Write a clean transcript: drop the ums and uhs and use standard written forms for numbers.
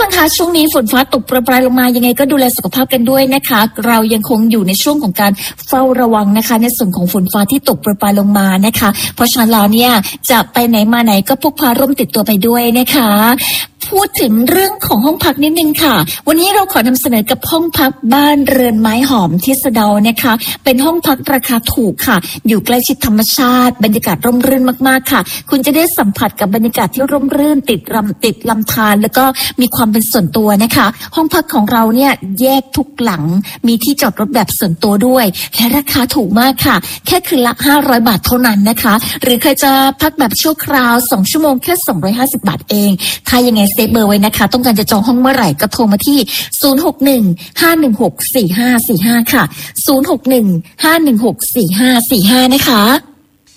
ฟังคะช่วงนี้ฝนฟ้าตกโปรยปรายลงมายังไงก็ดูแลสุขภาพกันด้วยนะคะเรายังคงอยู่ในช่วงของการเฝ้าระวังนะคะในส่วนของฝนฟ้าที่ตกโปรยปรายลงมานะคะเพราะฉะนั้นแล้วเนี่ยจะไปไหนมาไหนก็พกพาร่มติดตัวไปด้วยนะคะพูดถึงเรื่องของห้องพักนิดนึงค่ะวันนี้เราขอนำเสนอกับห้องพักบ้านเรือนไม้หอมที่สะเดานะคะเป็นห้องพักราคาถูกค่ะอยู่ใกล้ชิดธรรมชาติบรรยากาศร่มรื่นมากๆค่ะคุณจะได้สัมผัสกับบรรยากาศที่ร่มรื่นติดลำธารแล้วก็มีความเป็นส่วนตัวนะคะห้องพักของเราเนี่ยแยกทุกหลังมีที่จอดรถแบบส่วนตัวด้วยและราคาถูกมากค่ะแค่คืนละ500 บาทเท่านั้นนะคะหรือใครจะพักแบบชั่วคราว2 ชั่วโมงแค่250 บาทเองถ้ายังไงเซฟเบอร์ไว้นะคะต้องการจะจองห้องเมื่อไหร่ก็โทรมาที่061-516-4545ค่ะ061-516-4545นะคะ